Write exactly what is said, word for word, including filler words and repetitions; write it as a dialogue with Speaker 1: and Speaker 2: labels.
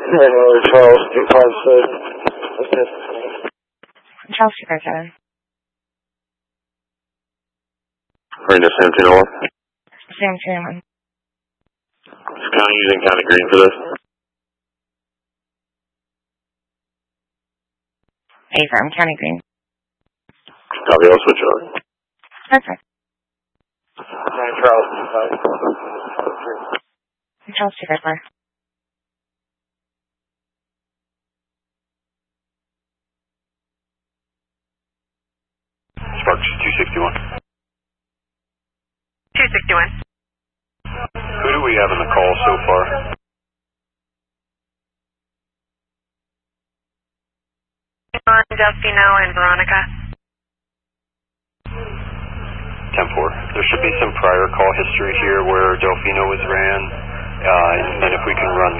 Speaker 1: January Charles, two five six. Okay.
Speaker 2: Charles two five seven.
Speaker 3: Reno Sam two one.
Speaker 2: Sam two one.
Speaker 3: Is County using County Green for this?
Speaker 2: Affirm, County Green.
Speaker 3: Copy, I'll switch on.
Speaker 2: Perfect.
Speaker 1: Nine Charles, two five three.
Speaker 2: Charles two five four.
Speaker 3: Sparks two sixty-one.
Speaker 4: two sixty-one.
Speaker 3: Who do we have in the call so far?
Speaker 4: On Delfino and Veronica.
Speaker 3: ten four. There should be some prior call history here where Delfino was ran, uh, and if we can run